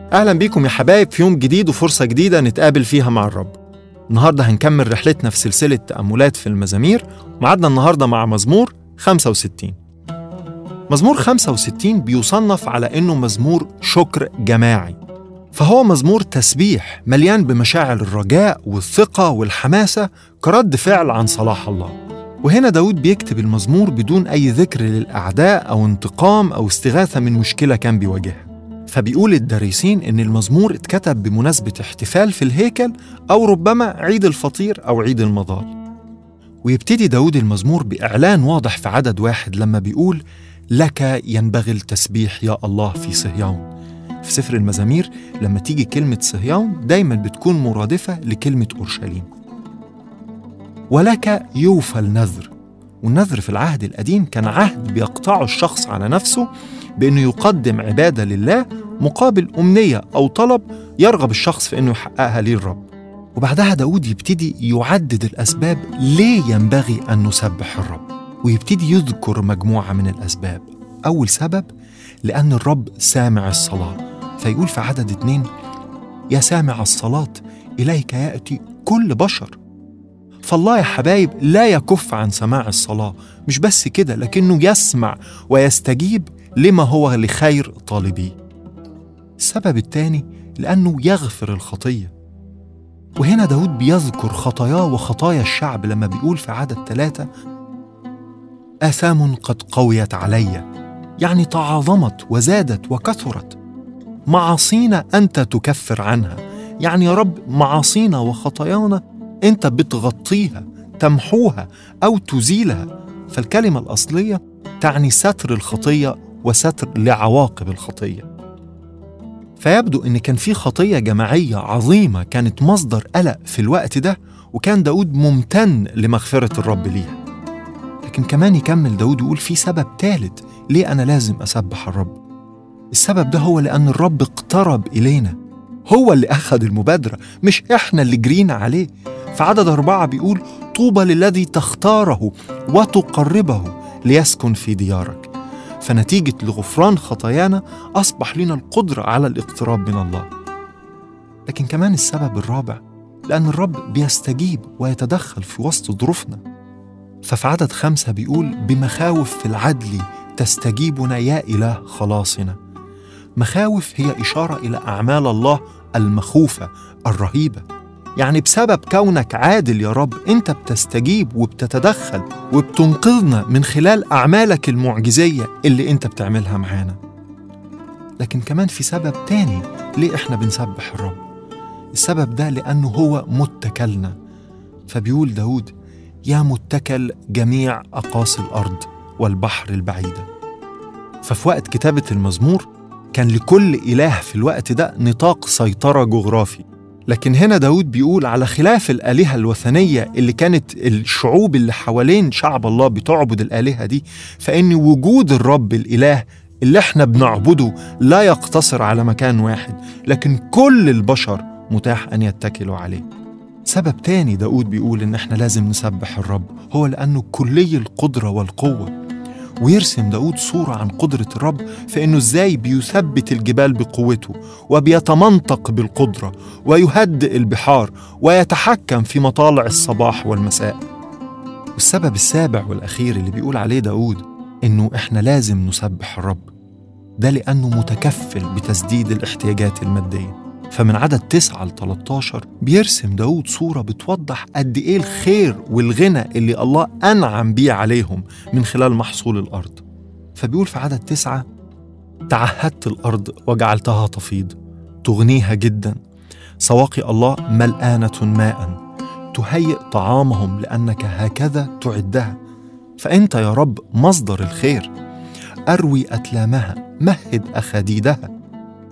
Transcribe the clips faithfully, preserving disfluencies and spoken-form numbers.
أهلا بيكم يا حبايب في يوم جديد وفرصة جديدة نتقابل فيها مع الرب. النهاردة هنكمل رحلتنا في سلسلة تأملات في المزامير، ومعادنا النهاردة مع مزمور خمسة وستين. مزمور خمسة وستين بيصنف على إنه مزمور شكر جماعي، فهو مزمور تسبيح مليان بمشاعر الرجاء والثقة والحماسة كرد فعل عن صلاح الله. وهنا داود بيكتب المزمور بدون أي ذكر للأعداء أو انتقام أو استغاثة من مشكلة كان بيواجهها. فبيقول الدارسين إن المزمور اتكتب بمناسبة احتفال في الهيكل أو ربما عيد الفطير أو عيد المظال. ويبتدي داود المزمور بإعلان واضح في عدد واحد لما بيقول: لك ينبغي التسبيح يا الله في صهيون. في سفر المزامير لما تيجي كلمة صهيون دايما بتكون مرادفة لكلمة أورشليم. ولك يوفى النذر، والنذر في العهد القديم كان عهد بيقطعه الشخص على نفسه بأنه يقدم عبادة لله مقابل أمنية أو طلب يرغب الشخص في أنه يحققها ليه الرب. وبعدها داود يبتدي يعدد الأسباب ليه ينبغي أن نسبح الرب، ويبتدي يذكر مجموعة من الأسباب. أول سبب لأن الرب سامع الصلاة، فيقول في عدد اتنين: يا سامع الصلاة إليك يأتي كل بشر. فالله يا حبايب لا يكف عن سماع الصلاة، مش بس كده لكنه يسمع ويستجيب لما هو لخير طالبيه. السبب الثاني لأنه يغفر الخطية، وهنا داود بيذكر خطاياه وخطايا الشعب لما بيقول في عدد ثلاثة: آثام قد قويت علي، يعني تعاظمت وزادت وكثرت. معاصينا أنت تكفر عنها، يعني يا رب معاصينا وخطايانا أنت بتغطيها، تمحوها أو تزيلها. فالكلمة الأصلية تعني ستر الخطية وستر لعواقب الخطية. فيبدو أن كان في خطية جماعية عظيمة كانت مصدر قلق في الوقت ده، وكان داود ممتن لمغفرة الرب ليها. لكن كمان يكمل داود ويقول في سبب ثالث ليه أنا لازم أسبح الرب. السبب ده هو لأن الرب اقترب إلينا، هو اللي أخذ المبادرة مش إحنا اللي جرينا عليه. في عدد أربعة بيقول: طوبى للذي تختاره وتقربه ليسكن في ديارك. فنتيجة لغفران خطايانا أصبح لنا القدرة على الاقتراب من الله. لكن كمان السبب الرابع لأن الرب بيستجيب ويتدخل في وسط ظروفنا. ففي عدد خمسة بيقول: بمخاوف في العدل تستجيبنا يا إله خلاصنا. مخاوف هي إشارة إلى أعمال الله المخوفة الرهيبة، يعني بسبب كونك عادل يا رب أنت بتستجيب وبتتدخل وبتنقذنا من خلال أعمالك المعجزية اللي أنت بتعملها معانا. لكن كمان في سبب تاني ليه إحنا بنسبح الرب. السبب ده لأنه هو متكلنا. فبيقول داود: يا متكل جميع أقاصي الأرض والبحر البعيدة. ففي وقت كتابة المزمور كان لكل إله في الوقت ده نطاق سيطرة جغرافي. لكن هنا داود بيقول على خلاف الآلهة الوثنية اللي كانت الشعوب اللي حوالين شعب الله بتعبد الآلهة دي، فإن وجود الرب الإله اللي احنا بنعبده لا يقتصر على مكان واحد، لكن كل البشر متاح أن يتكلوا عليه. سبب تاني داود بيقول إن احنا لازم نسبح الرب هو لأنه كلي القدرة والقوة. ويرسم داود صورة عن قدرة الرب في إنه إزاي بيثبت الجبال بقوته وبيتمنطق بالقدرة ويهدئ البحار ويتحكم في مطالع الصباح والمساء. والسبب السابع والأخير اللي بيقول عليه داود إنه إحنا لازم نسبح الرب ده لأنه متكفل بتسديد الاحتياجات المادية. فمن عدد تسعة لثلاثة عشر بيرسم داود صورة بتوضح قد إيه الخير والغنى اللي الله أنعم بيه عليهم من خلال محصول الأرض. فبيقول في عدد تسعة: تعهدت الأرض وجعلتها تفيض، تغنيها جدا، سواقي الله ملآنة ماء، تهيئ طعامهم لأنك هكذا تعدها. فأنت يا رب مصدر الخير، أروي أتلامها، مهد أخديدها،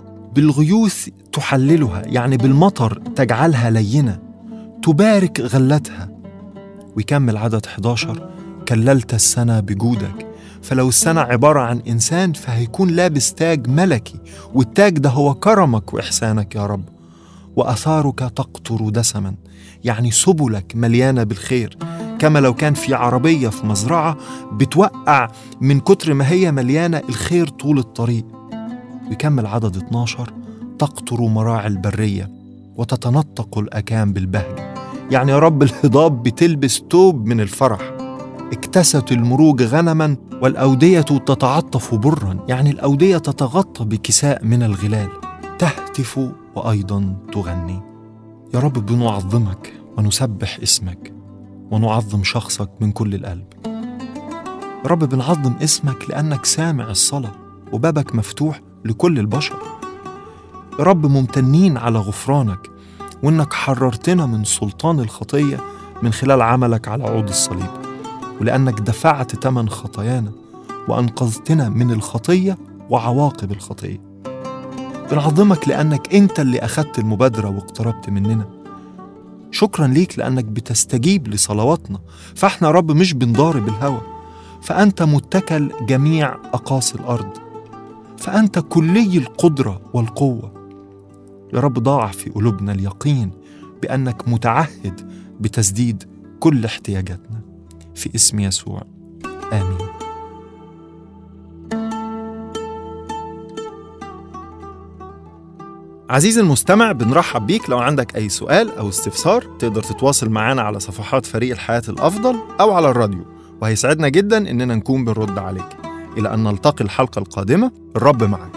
بالغيوث تحللها، يعني بالمطر تجعلها لينة، تبارك غلتها. ويكمل عدد إحدى عشر: كللت السنة بجودك. فلو السنة عبارة عن إنسان فهيكون لابس تاج ملكي، والتاج ده هو كرمك وإحسانك يا رب. وأثارك تقطر دسما، يعني سبلك مليانة بالخير، كما لو كان في عربية في مزرعة بتوقع من كتر ما هي مليانة الخير طول الطريق. ويكمل عدد اثنا عشر: تقطر مراعي البرية وتتنطق الأكام بالبهجة. يعني يا رب الهضاب بتلبس توب من الفرح، اكتست المروج غنما والأودية تتعطف برا. يعني الأودية تتغطى بكساء من الغلال، تهتف وأيضا تغني. يا رب بنعظمك ونسبح اسمك ونعظم شخصك من كل القلب. يا رب بنعظم اسمك لأنك سامع الصلاة وبابك مفتوح لكل البشر. يا رب ممتنين على غفرانك وإنك حررتنا من سلطان الخطية من خلال عملك على عود الصليب، ولأنك دفعت ثمن خطايانا وأنقذتنا من الخطية وعواقب الخطية. بنعظمك لأنك أنت اللي أخذت المبادرة واقتربت مننا. شكرا ليك لأنك بتستجيب لصلواتنا، فإحنا رب مش بنضارب الهوى، فأنت متكل جميع أقاصي الأرض، فأنت كلي القدرة والقوة. يا رب ضاع في قلوبنا اليقين بأنك متعهد بتسديد كل احتياجاتنا، في اسم يسوع آمين. عزيزي المستمع، بنرحب بيك. لو عندك أي سؤال أو استفسار تقدر تتواصل معنا على صفحات فريق الحياة الأفضل أو على الراديو، وهيسعدنا جدا إننا نكون بنرد عليك. إلى أن نلتقي الحلقة القادمة، الرب معك.